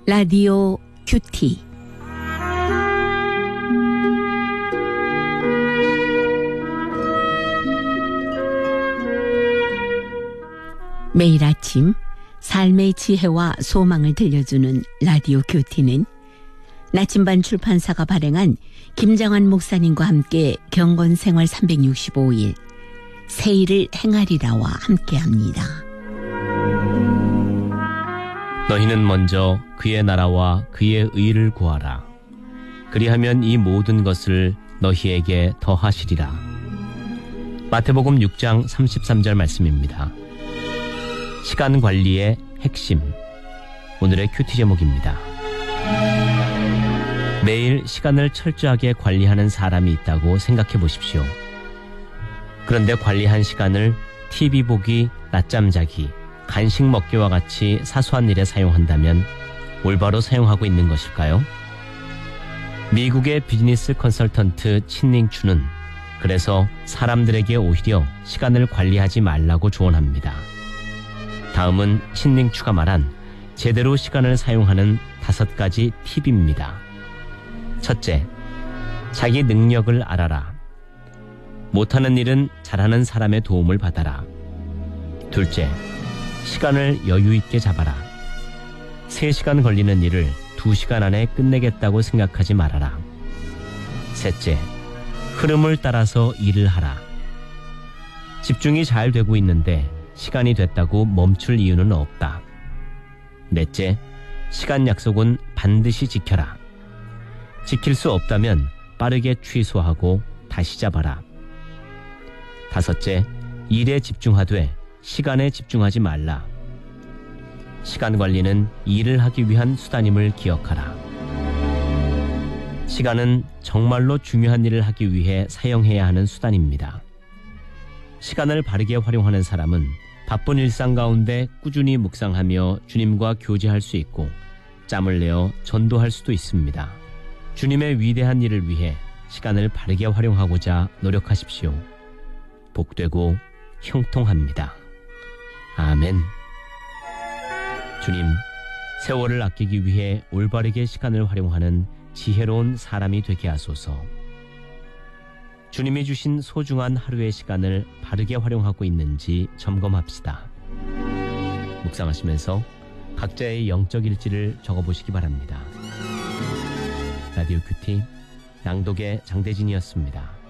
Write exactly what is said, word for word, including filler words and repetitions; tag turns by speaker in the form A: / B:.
A: 라디오 큐티. 매일 아침 삶의 지혜와 소망을 들려주는 라디오 큐티는 나침반 출판사가 발행한 김장환 목사님과 함께 경건생활 삼백육십오 일 새일을 행하리라와 함께합니다.
B: 너희는 먼저 그의 나라와 그의 의를 구하라. 그리하면 이 모든 것을 너희에게 더하시리라. 마태복음 육 장 삼십삼 절 말씀입니다. 시간 관리의 핵심. 오늘의 큐티 제목입니다. 매일 시간을 철저하게 관리하는 사람이 있다고 생각해 보십시오. 그런데 관리한 시간을 티비 보기, 낮잠 자기, 간식 먹기와 같이 사소한 일에 사용한다면 올바로 사용하고 있는 것일까요? 미국의 비즈니스 컨설턴트 친닝추는 그래서 사람들에게 오히려 시간을 관리하지 말라고 조언합니다. 다음은 친닝추가 말한 제대로 시간을 사용하는 다섯 가지 팁입니다. 첫째, 자기 능력을 알아라. 못하는 일은 잘하는 사람의 도움을 받아라. 둘째, 시간을 여유 있게 잡아라. 세 시간 걸리는 일을 두 시간 안에 끝내겠다고 생각하지 말아라. 셋째, 흐름을 따라서 일을 하라. 집중이 잘 되고 있는데 시간이 됐다고 멈출 이유는 없다. 넷째, 시간 약속은 반드시 지켜라. 지킬 수 없다면 빠르게 취소하고 다시 잡아라. 다섯째, 일에 집중하되 시간에 집중하지 말라. 시간 관리는 일을 하기 위한 수단임을 기억하라. 시간은 정말로 중요한 일을 하기 위해 사용해야 하는 수단입니다. 시간을 바르게 활용하는 사람은 바쁜 일상 가운데 꾸준히 묵상하며 주님과 교제할 수 있고 짬을 내어 전도할 수도 있습니다. 주님의 위대한 일을 위해 시간을 바르게 활용하고자 노력하십시오. 복되고 형통합니다. 아멘. 주님, 세월을 아끼기 위해 올바르게 시간을 활용하는 지혜로운 사람이 되게 하소서. 주님이 주신 소중한 하루의 시간을 바르게 활용하고 있는지 점검합시다. 묵상하시면서 각자의 영적 일지를 적어보시기 바랍니다. 라디오 큐티 낭독의 장대진이었습니다.